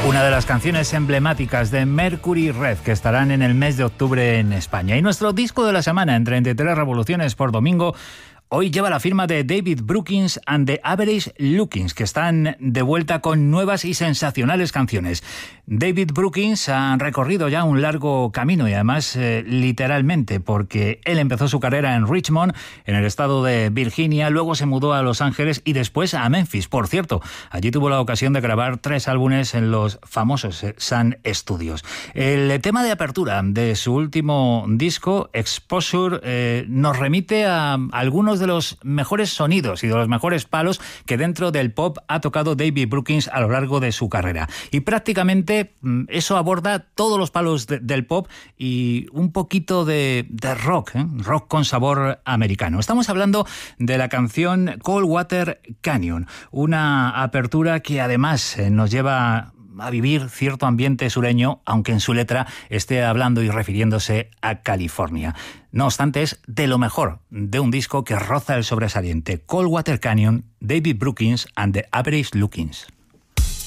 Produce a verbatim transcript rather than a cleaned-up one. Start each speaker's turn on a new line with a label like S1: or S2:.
S1: Una de las canciones emblemáticas de Mercury Rev, que estarán en el mes de octubre en España. Y nuestro disco de la semana, en treinta y tres revoluciones por domingo, hoy lleva la firma de David Brookings and the Average Lookings, que están de vuelta con nuevas y sensacionales canciones. David Brookings ha recorrido ya un largo camino y además eh, literalmente, porque él empezó su carrera en Richmond, en el estado de Virginia, luego se mudó a Los Ángeles y después a Memphis. Por cierto, allí tuvo la ocasión de grabar tres álbumes en los famosos Sun Studios. El tema de apertura de su último disco, Exposure, eh, nos remite a algunos de los mejores sonidos y de los mejores palos que dentro del pop ha tocado David Brookings a lo largo de su carrera. Y prácticamente eso aborda todos los palos de, del pop y un poquito de, de rock, ¿eh? rock con sabor americano. Estamos hablando de la canción Coldwater Canyon, una apertura que además nos lleva a vivir cierto ambiente sureño, aunque en su letra esté hablando y refiriéndose a California. No obstante, es de lo mejor de un disco que roza el sobresaliente. Coldwater Canyon, David Brookings and the Average Lookings.